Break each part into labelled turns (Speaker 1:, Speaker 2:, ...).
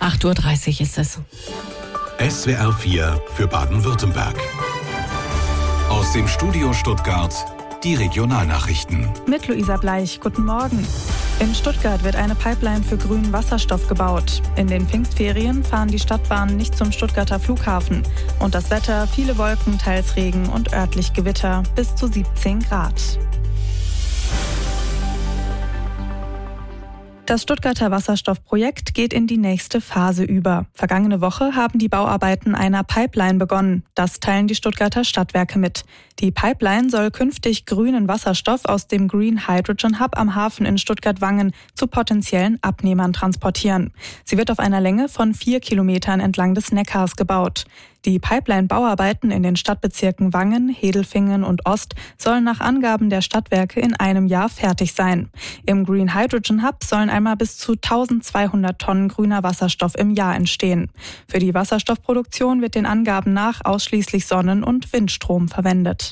Speaker 1: 8.30 Uhr ist es.
Speaker 2: SWR 4 für Baden-Württemberg. Aus dem Studio Stuttgart die Regionalnachrichten.
Speaker 3: Mit Luisa Bleich, guten Morgen. In Stuttgart wird eine Pipeline für grünen Wasserstoff gebaut. In den Pfingstferien fahren die Stadtbahnen nicht zum Stuttgarter Flughafen. Und das Wetter, viele Wolken, teils Regen und örtlich Gewitter, bis zu 17 Grad. Das Stuttgarter Wasserstoffprojekt geht in die nächste Phase über. Vergangene Woche haben die Bauarbeiten einer Pipeline begonnen. Das teilen die Stuttgarter Stadtwerke mit. Die Pipeline soll künftig grünen Wasserstoff aus dem Green Hydrogen Hub am Hafen in Stuttgart-Wangen zu potenziellen Abnehmern transportieren. Sie wird auf einer Länge von 4 Kilometern entlang des Neckars gebaut. Die Pipeline-Bauarbeiten in den Stadtbezirken Wangen, Hedelfingen und Ost sollen nach Angaben der Stadtwerke in einem Jahr fertig sein. Im Green Hydrogen Hub sollen einmal bis zu 1200 Tonnen grüner Wasserstoff im Jahr entstehen. Für die Wasserstoffproduktion wird den Angaben nach ausschließlich Sonnen- und Windstrom verwendet.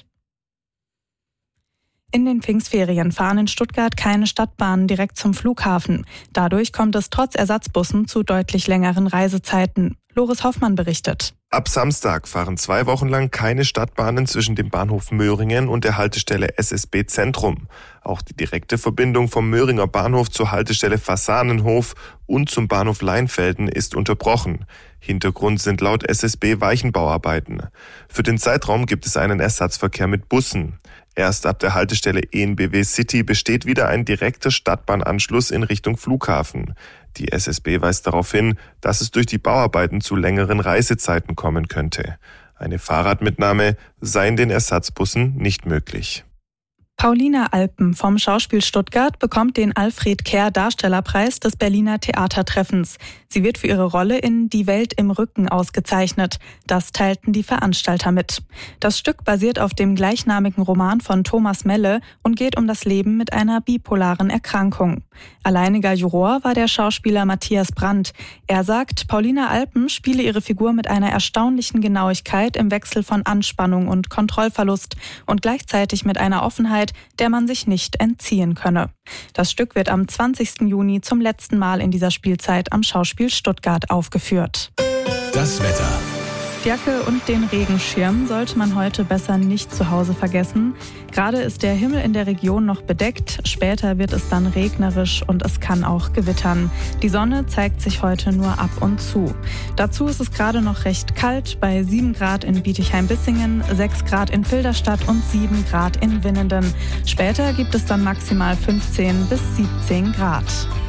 Speaker 3: In den Pfingstferien fahren in Stuttgart keine Stadtbahnen direkt zum Flughafen. Dadurch kommt es trotz Ersatzbussen zu deutlich längeren Reisezeiten. Loris Hoffmann berichtet.
Speaker 4: Ab Samstag fahren 2 Wochen lang keine Stadtbahnen zwischen dem Bahnhof Möhringen und der Haltestelle SSB Zentrum. Auch die direkte Verbindung vom Möhringer Bahnhof zur Haltestelle Fasanenhof und zum Bahnhof Leinfelden ist unterbrochen. Hintergrund sind laut SSB Weichenbauarbeiten. Für den Zeitraum gibt es einen Ersatzverkehr mit Bussen. Erst ab der Haltestelle EnBW City besteht wieder ein direkter Stadtbahnanschluss in Richtung Flughafen. Die SSB weist darauf hin, dass es durch die Bauarbeiten zu längeren Reisezeiten kommen könnte. Eine Fahrradmitnahme sei in den Ersatzbussen nicht möglich.
Speaker 3: Paulina Alpen vom Schauspiel Stuttgart bekommt den Alfred Kerr Darstellerpreis des Berliner Theatertreffens. Sie wird für ihre Rolle in Die Welt im Rücken ausgezeichnet. Das teilten die Veranstalter mit. Das Stück basiert auf dem gleichnamigen Roman von Thomas Melle und geht um das Leben mit einer bipolaren Erkrankung. Alleiniger Juror war der Schauspieler Matthias Brandt. Er sagt, Paulina Alpen spiele ihre Figur mit einer erstaunlichen Genauigkeit im Wechsel von Anspannung und Kontrollverlust und gleichzeitig mit einer Offenheit, der man sich nicht entziehen könne. Das Stück wird am 20. Juni zum letzten Mal in dieser Spielzeit am Schauspiel Stuttgart aufgeführt.
Speaker 2: Das Wetter.
Speaker 3: Die Jacke und den Regenschirm sollte man heute besser nicht zu Hause vergessen. Gerade ist der Himmel in der Region noch bedeckt, später wird es dann regnerisch und es kann auch gewittern. Die Sonne zeigt sich heute nur ab und zu. Dazu ist es gerade noch recht kalt, bei 7 Grad in Bietigheim-Bissingen, 6 Grad in Filderstadt und 7 Grad in Winnenden. Später gibt es dann maximal 15 bis 17 Grad.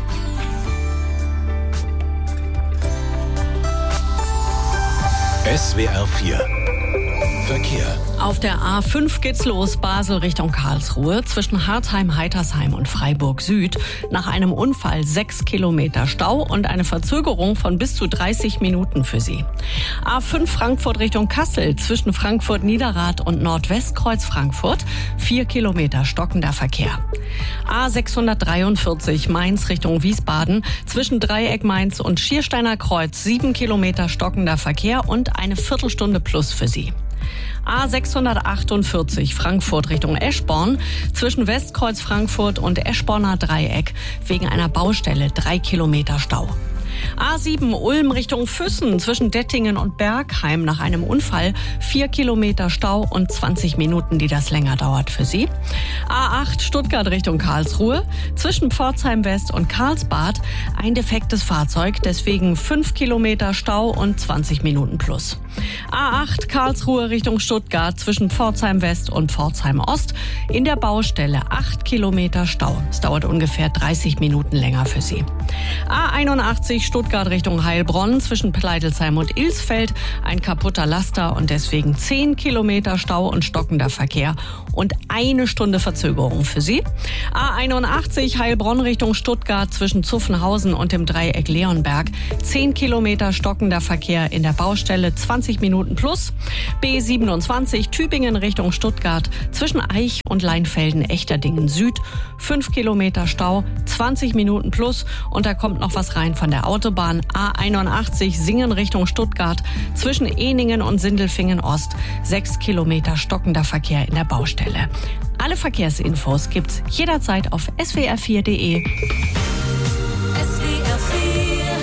Speaker 2: SWR 4 Verkehr.
Speaker 1: Auf der A5 geht's los, Basel Richtung Karlsruhe, zwischen Hartheim, Heitersheim und Freiburg Süd. Nach einem Unfall 6 Kilometer Stau und eine Verzögerung von bis zu 30 Minuten für Sie. A5 Frankfurt Richtung Kassel, zwischen Frankfurt Niederrad und Nordwestkreuz Frankfurt, 4 Kilometer stockender Verkehr. A643 Mainz Richtung Wiesbaden, zwischen Dreieck Mainz und Schiersteiner Kreuz, 7 Kilometer stockender Verkehr und eine Viertelstunde plus für Sie. A648 Frankfurt Richtung Eschborn, zwischen Westkreuz Frankfurt und Eschborner Dreieck, wegen einer Baustelle 3 Kilometer Stau. A7 Ulm Richtung Füssen, zwischen Dettingen und Bergheim nach einem Unfall, 4 Kilometer Stau und 20 Minuten, die das länger dauert für Sie. A8 Stuttgart Richtung Karlsruhe, zwischen Pforzheim West und Karlsbad, ein defektes Fahrzeug, deswegen 5 Kilometer Stau und 20 Minuten plus. A8 Karlsruhe Richtung Stuttgart, zwischen Pforzheim West und Pforzheim Ost, in der Baustelle 8 Kilometer Stau. Es dauert ungefähr 30 Minuten länger für Sie. A81 Stuttgart Richtung Heilbronn, zwischen Pleitelsheim und Ilsfeld, ein kaputter Laster und deswegen 10 Kilometer Stau und stockender Verkehr und 1 Stunde Verzögerung für Sie. A81 Heilbronn Richtung Stuttgart, zwischen Zuffenhausen und dem Dreieck Leonberg, 10 Kilometer stockender Verkehr in der Baustelle, 20 Minuten plus. B27 Tübingen Richtung Stuttgart, zwischen Eich und Leinfelden-Echterdingen Süd, 5 Kilometer Stau, 20 Minuten plus und da kommt noch was rein von der Autobahn. A81 Singen Richtung Stuttgart, zwischen Ehningen und Sindelfingen Ost, 6 Kilometer stockender Verkehr in der Baustelle. Alle Verkehrsinfos gibt's jederzeit auf swr4.de.
Speaker 2: Mit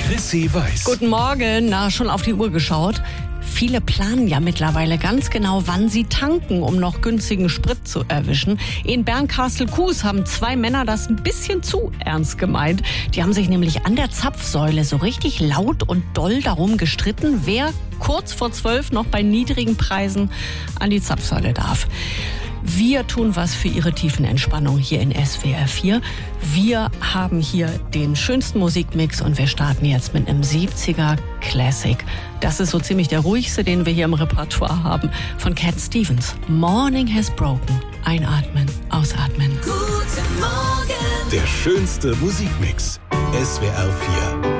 Speaker 2: Chrissy Weiß.
Speaker 1: Guten Morgen. Schon auf die Uhr geschaut? Viele planen ja mittlerweile ganz genau, wann sie tanken, um noch günstigen Sprit zu erwischen. In Bernkastel-Kues haben 2 Männer das ein bisschen zu ernst gemeint. Die haben sich nämlich an der Zapfsäule so richtig laut und doll darum gestritten, wer kurz vor 12 noch bei niedrigen Preisen an die Zapfsäule darf. Wir tun was für Ihre Tiefenentspannung hier in SWR 4. Wir haben hier den schönsten Musikmix und wir starten jetzt mit einem 70er Classic. Das ist so ziemlich der ruhigste, den wir hier im Repertoire haben, von Cat Stevens. Morning has broken. Einatmen, ausatmen.
Speaker 2: Guten Morgen. Der schönste Musikmix. SWR 4.